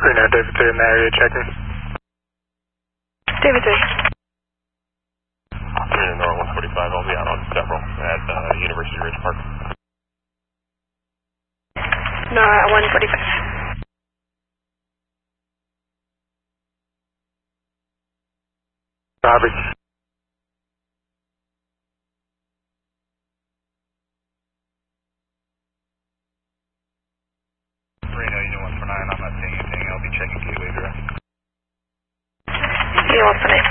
Reno, David 3 in the area checking. David 3. Reno North 145, I'll be out on several at University Ridge Park. No, at 145. Robbie. Reno, Unit 149, I'm not seeing anything. I'll be checking gateway direct. Unit 149.